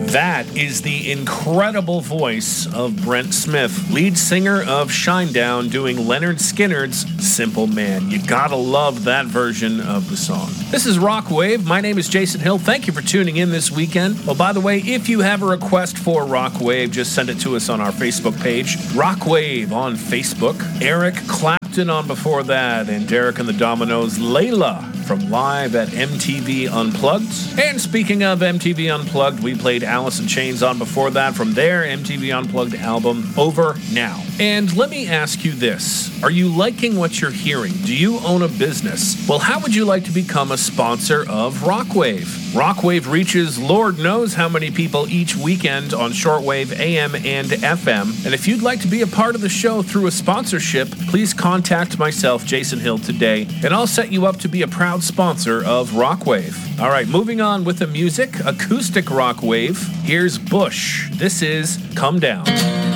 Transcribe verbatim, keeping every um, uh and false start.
That is the incredible voice of Brent Smith, lead singer of Shinedown, doing Lynyrd Skynyrd's Simple Man. You gotta love that version of the song. This is Rockwave. My name is Jason Hill. Thank you for tuning in this weekend. Well, by the way, if you have a request for Rockwave, just send it to us on our Facebook page. Rockwave on Facebook. Eric Clapton on before that, and Derek and the Dominoes, Layla from Live at M T V Unplugged. And speaking of M T V Unplugged, we played Alice in Chains on before that from their M T V Unplugged album, Over Now. And let me ask you this. Are you liking what you're hearing? Do you own a business? Well, how would you like to become a sponsor of Rockwave? Rockwave reaches Lord knows how many people each weekend on shortwave A M and F M. And if you'd like to be a part of the show through a sponsorship, please contact myself, Jason Hill, today, and I'll set you up to be a proud sponsor of Rockwave. All right, moving on with the music, acoustic Rockwave. Here's Bush. This is Come Down.